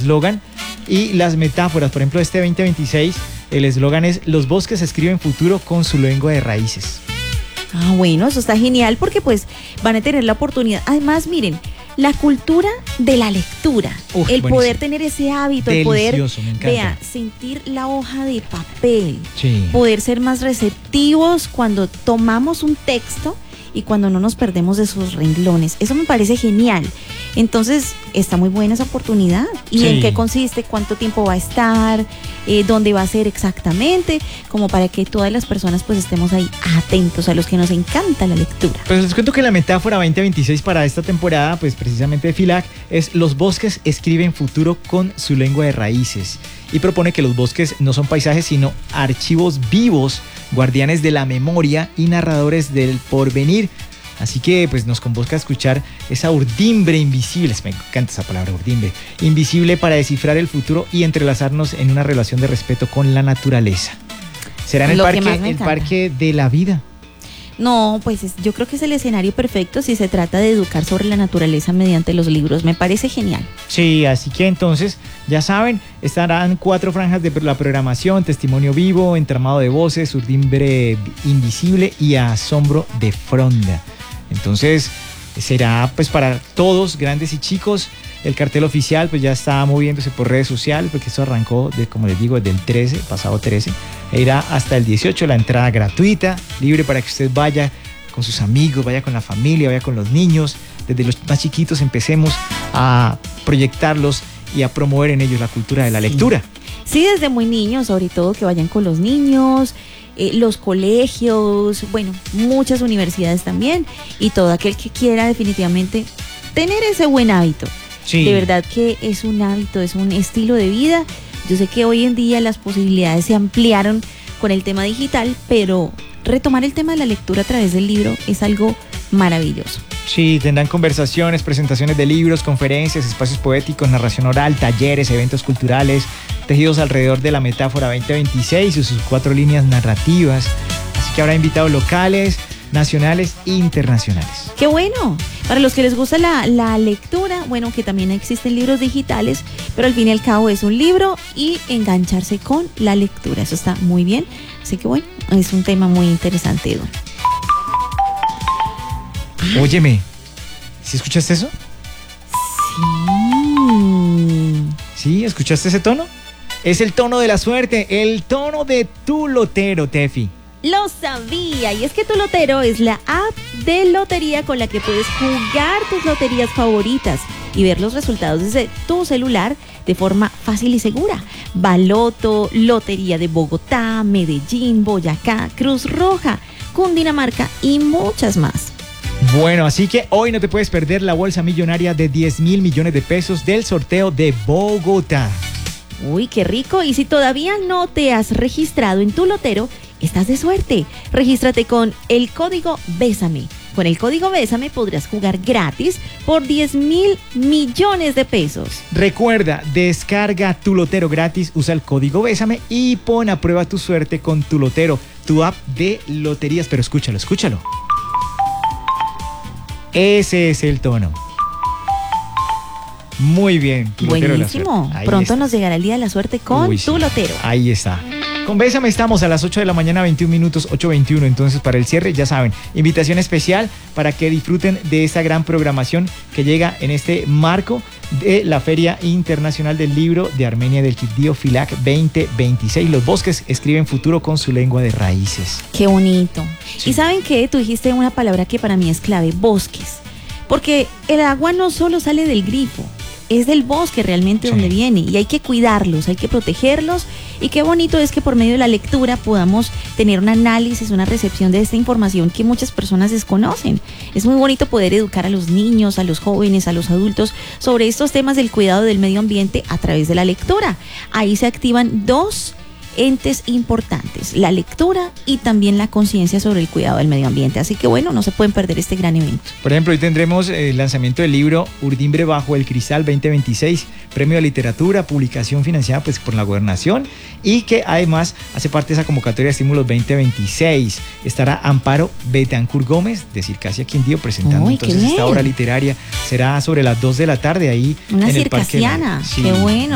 eslogan y las metáforas. Por ejemplo, este 2026, el eslogan es: los bosques escriben futuro con su lengua de raíces. Ah, bueno, eso está genial porque pues van a tener la oportunidad. Además, miren, la cultura de la lectura, el buenísimo. Poder tener ese hábito, Delicioso, el me poder, encanta. sentir la hoja de papel, Sí. poder ser más receptivos cuando tomamos un texto y cuando no nos perdemos de sus renglones. Eso me parece genial. Entonces, está muy buena esa oportunidad. ¿Y Sí. en qué consiste? ¿Cuánto tiempo va a estar? ¿Dónde va a ser exactamente? Como para que todas las personas pues estemos ahí atentos, a los que nos encanta la lectura. Pues les cuento que la metáfora 2026 para esta temporada, pues precisamente de FILAC, es: los bosques escriben futuro con su lengua de raíces. Y propone que los bosques no son paisajes, sino archivos vivos, guardianes de la memoria y narradores del porvenir. Así que pues nos convoca a escuchar esa urdimbre invisible, me encanta esa palabra, urdimbre, invisible, para descifrar el futuro y entrelazarnos en una relación de respeto con la naturaleza. Será en el Lo que más me el encanta. parque de la vida. No, pues yo creo que es el escenario perfecto si se trata de educar sobre la naturaleza mediante los libros. Me parece genial. Sí, así que entonces, ya saben, estarán 4 franjas de la programación: testimonio vivo, entramado de voces, urdimbre invisible y asombro de fronda. Entonces, será pues para todos, grandes y chicos. El cartel oficial pues ya está moviéndose por redes sociales, porque esto arrancó, como les digo, desde el 13, pasado 13, e irá hasta el 18, la entrada gratuita, libre para que usted vaya con sus amigos, vaya con la familia, vaya con los niños. Desde los más chiquitos empecemos a proyectarlos y a promover en ellos la cultura de la lectura. Sí, desde muy niños, sobre todo que vayan con los niños, los colegios, bueno, muchas universidades también, y todo aquel que quiera definitivamente tener ese buen hábito. Sí. De verdad que es un hábito, es un estilo de vida. Yo sé que hoy en día las posibilidades se ampliaron con el tema digital, pero retomar el tema de la lectura a través del libro es algo maravilloso. Sí, tendrán conversaciones, presentaciones de libros, conferencias, espacios poéticos, narración oral, talleres, eventos culturales, tejidos alrededor de la metáfora 2026 y sus 4 líneas narrativas. Así que habrá invitados locales, nacionales e internacionales. ¡Qué bueno! Para los que les gusta la lectura, bueno, que también existen libros digitales, pero al fin y al cabo es un libro y engancharse con la lectura. Eso está muy bien. Así que bueno, es un tema muy interesante, Eduardo. Óyeme, ¿sí escuchaste eso? Sí. ¿Sí? ¿Escuchaste ese tono? Es el tono de la suerte, el tono de tu lotero, Tefi. Lo sabía, y es que Tu Lotero es la app de lotería con la que puedes jugar tus loterías favoritas y ver los resultados desde tu celular de forma fácil y segura. Baloto, Lotería de Bogotá, Medellín, Boyacá, Cruz Roja, Cundinamarca y muchas más. Bueno, así que hoy no te puedes perder la bolsa millonaria de 10.000 millones de pesos del sorteo de Bogotá. Uy, qué rico. Y si todavía no te has registrado en Tu Lotero, estás de suerte. Regístrate con el código Bésame. Con el código Bésame podrás jugar gratis por 10.000 millones de pesos. Recuerda, descarga Tu Lotero gratis, usa el código Bésame y pon a prueba tu suerte con Tu Lotero, tu app de loterías. Pero escúchalo, escúchalo. Ese es el tono. Muy bien. Tu Lotero de la Buenísimo. suerte. Ahí Pronto está. nos llegará el día de la suerte con Uy, sí. Tu Lotero. Ahí está. Con Bésame estamos a las 8 de la mañana, 21 minutos, 8:21. Entonces, para el cierre, ya saben, invitación especial para que disfruten de esta gran programación que llega en este marco de la Feria Internacional del Libro de Armenia del Quindío FILAC 2026. Los bosques escriben futuro con su lengua de raíces. Qué bonito. Sí. Y ¿saben qué? Tú dijiste una palabra que para mí es clave, bosques. Porque el agua no solo sale del grifo, es del bosque realmente Sí. donde viene, y hay que cuidarlos, hay que protegerlos, y qué bonito es que por medio de la lectura podamos tener un análisis, una recepción de esta información que muchas personas desconocen. Es muy bonito poder educar a los niños, a los jóvenes, a los adultos sobre estos temas del cuidado del medio ambiente a través de la lectura. Ahí se activan 2 entes importantes, la lectura y también la conciencia sobre el cuidado del medio ambiente. Así que bueno, no se pueden perder este gran evento. Por ejemplo, hoy tendremos el lanzamiento del libro Urdimbre bajo el cristal 2026, premio de literatura, publicación financiada pues por la gobernación, y que además hace parte de esa convocatoria de estímulos 2026. Estará Amparo Betancur Gómez de Circasia Quindío presentando Uy, entonces qué esta bien. obra literaria. Será sobre las 2 de la tarde ahí Una en el Parque. circasiana, Sí. qué bueno.